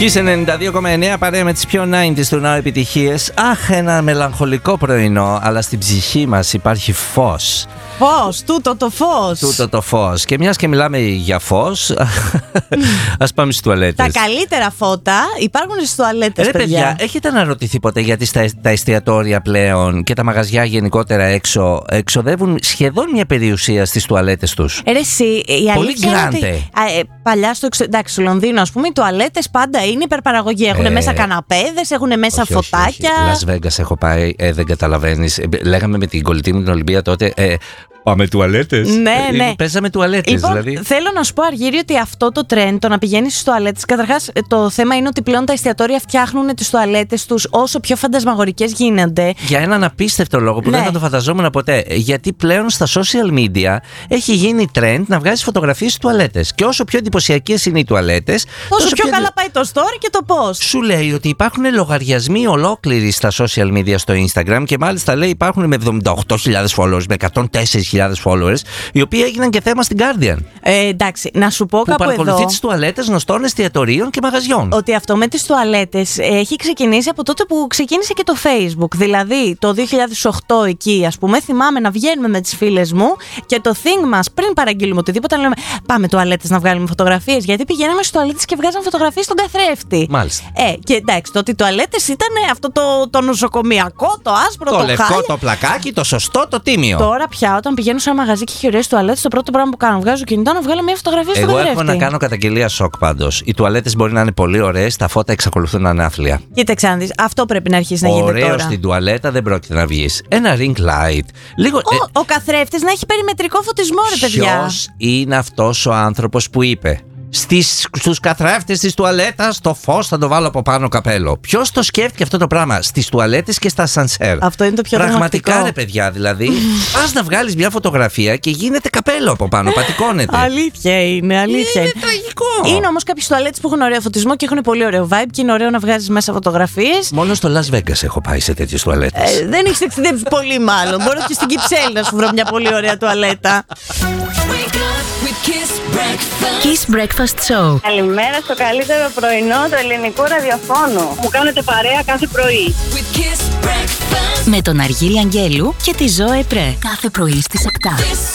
Kiss 92,9 παρέα με τις πιο 90s του Now επιτυχίες. Αχ, ένα μελαγχολικό πρωινό, αλλά στην ψυχή μας υπάρχει φως. Φως, τούτο το φως. Τούτο το φως. Και μιας και μιλάμε για φως, ας πάμε στις τουαλέτες. Τα καλύτερα φώτα υπάρχουν στις τουαλέτες, παιδιά. Έχετε αναρωτηθεί ποτέ γιατί τα εστιατόρια πλέον και τα μαγαζιά γενικότερα έξω εξοδεύουν σχεδόν μια περιουσία στις τουαλέτες τους? Εσύ, η αλήθεια είναι ότι παλιά στο Λονδίνο, ας πούμε, οι τουαλέτες πάντα είναι υπερπαραγωγή. Έχουν μέσα καναπέδες, έχουν μέσα φωτάκια. Λας Βέγκας έχω πάει, δεν καταλαβαίνεις. Λέγαμε με την κολλητή μου την Ολυμπία τότε. Πάμε τουαλέτες. Ναι. Παίζαμε τουαλέτες, λοιπόν, δηλαδή. Θέλω να σου πω, Αργύρη, ότι αυτό το trend, το να πηγαίνεις στις τουαλέτες, καταρχάς το θέμα είναι ότι πλέον τα εστιατόρια φτιάχνουν τις τουαλέτες τους όσο πιο φαντασμαγορικές γίνονται. Για έναν απίστευτο λόγο που δεν θα το φανταζόμουν ποτέ. Γιατί πλέον στα social media έχει γίνει trend να βγάζεις φωτογραφίες στις τουαλέτες. Και όσο πιο εντυπωσιακές είναι οι τουαλέτες, τόσο πιο καλά πάει το story και το post. Σου λέει ότι υπάρχουν λογαριασμοί ολόκληροι στα social media στο Instagram και μάλιστα λέει υπάρχουν με 78.000 followers, με 104.000 followers, οι οποίοι έγιναν και θέμα στην Guardian. Εντάξει, να σου πω κάπου εδώ. Που παρακολουθεί τις τουαλέτες γνωστών εστιατορίων και μαγαζιών. Ότι αυτό με τις τουαλέτες έχει ξεκινήσει από τότε που ξεκίνησε και το Facebook. Δηλαδή το 2008 εκεί, ας πούμε, θυμάμαι να βγαίνουμε με τις φίλες μου και το thing μας πριν παραγγείλουμε οτιδήποτε, να λέμε πάμε τουαλέτες να βγάλουμε φωτογραφίες. Γιατί πηγαίναμε στις τουαλέτες και βγάζαμε φωτογραφίες στον καθρέφτη. Μάλιστα. Και εντάξει, τότε οι τουαλέτες ήταν αυτό το νοσοκομιακό, το άσπρο, το λευκό, χάλι. Το πλακάκι, το σωστό, το τίμιο. Τώρα πια όταν πηγαίνω σε ένα μαγαζί και έχει ωραίες τουαλέτες, το πρώτο πράγμα που κάνω, βγάζω κινητό να βγάλω μια φωτογραφία στον καθρέφτη. Εγώ έχω να κάνω καταγγελία σοκ πάντως. Οι τουαλέτες μπορεί να είναι πολύ ωραίες, τα φώτα εξακολουθούν να είναι άθλια. Κοίταξε να δεις, αυτό πρέπει να αρχίσει να γίνεται τώρα. Ωραίο στην τουαλέτα δεν πρόκειται να βγεις. Ένα ring light. Ο καθρέφτης να έχει περιμετρικό φωτισμό, ρε παιδιά. Ποιος είναι αυτός ο άνθρωπος που είπε στους καθρέφτες της τουαλέτας το φως θα το βάλω από πάνω καπέλο? Ποιος το σκέφτηκε αυτό το πράγμα στις τουαλέτες και στα σανσέρ? Αυτό είναι το πιο πραγματικά ρε παιδιά, δηλαδή. Πας να βγάλεις μια φωτογραφία και γίνεται καπέλο από πάνω, πατικώνεται. Αλήθεια είναι, αλήθεια είναι. Τραγικό. Είναι όμως κάποιες τουαλέτες που έχουν ωραίο φωτισμό και έχουν πολύ ωραίο vibe και είναι ωραίο να βγάζεις μέσα φωτογραφίες. Μόνο στο Las Vegas έχω πάει σε τέτοιες τουαλέτες. Δεν έχεις ταξιδέψει πολύ, μάλλον. Μπορώ και στην Κυψέλη να σου βρω μια πολύ ωραία τουαλέτα. Kiss Breakfast Show. Καλημέρα στο καλύτερο πρωινό του ελληνικού ραδιοφώνου. Μου κάνετε παρέα κάθε πρωί. Με τον Αργύρη Αγγέλου και τη Ζωέ Πρέ. Κάθε πρωί στις 7.